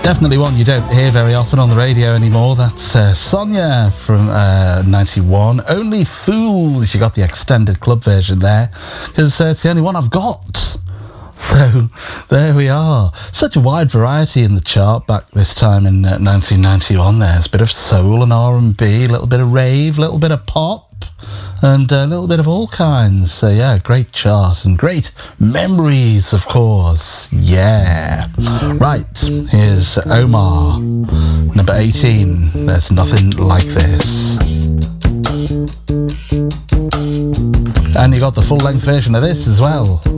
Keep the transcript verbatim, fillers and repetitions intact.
Definitely one you don't hear very often on the radio anymore. That's uh, Sonia from uh, ninety-one. Only Fools. You got the extended club version there, because uh, it's the only one I've got. So there we are. Such a wide variety in the chart back this time in uh, nineteen ninety-one. There's a bit of soul and R and B, a little bit of rave, a little bit of pop, and a little bit of all kinds. So yeah, great chart and great memories, of course. Yeah. Right, here's Omar, number eighteen. There's Nothing Like This. And you got the full-length version of this as well.